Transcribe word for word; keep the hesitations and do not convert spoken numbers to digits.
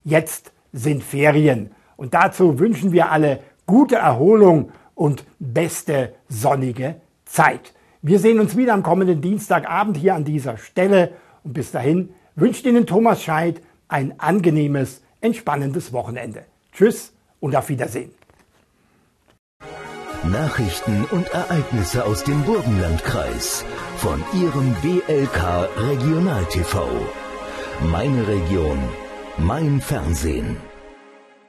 Jetzt sind Ferien und dazu wünschen wir alle gute Erholung und beste sonnige Zeit. Wir sehen uns wieder am kommenden Dienstagabend hier an dieser Stelle und bis dahin wünscht Ihnen Thomas Scheidt ein angenehmes, entspannendes Wochenende. Tschüss und auf Wiedersehen. Nachrichten und Ereignisse aus dem Burgenlandkreis von Ihrem B L K Regional T V. Meine Region, mein Fernsehen.